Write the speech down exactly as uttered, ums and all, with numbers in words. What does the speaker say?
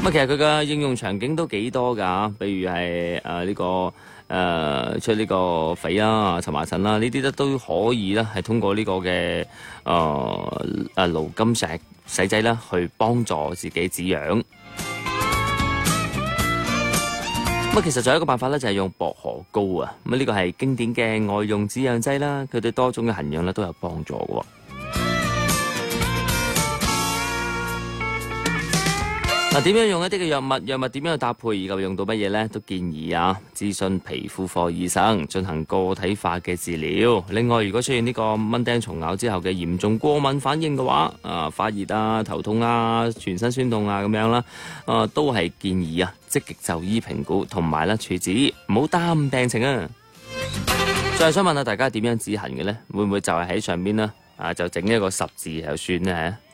咁啊，其實佢嘅應用場景都幾多㗎，比如係誒呢個誒、呃、出呢個痱啦、蕁麻疹啦，呢啲咧都可以咧係通過呢個嘅誒誒蘆甘石洗劑啦，去幫助自己止癢。咁啊，其實仲有一個辦法咧，就係用薄荷膏啊。咁呢個係經典嘅外用止癢劑啦，佢對多種嘅痕癢咧都有幫助嘅。嗱，點樣用一啲嘅藥物？藥物點樣去搭配，以及用到乜嘢呢？都建議啊，諮詢皮膚科醫生進行個體化嘅治療。另外，如果出現呢個蚊叮蟲咬之後嘅嚴重過敏反應嘅話，啊發熱啊、頭痛啊、全身酸痛啊咁樣啦，啊都係建議啊積極就醫評估同埋咧處置，唔好耽誤病情啊！再想問下大家點樣止痕嘅呢？會唔會就係喺上邊呢？啊就整一個十字就算呢？